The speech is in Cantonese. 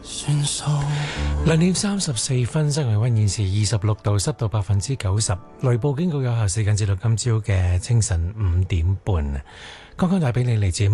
2:34，室外溫現時26度，濕度90%，雷暴警告有效時間至到今朝嘅清晨5點半。剛剛帶俾你嚟自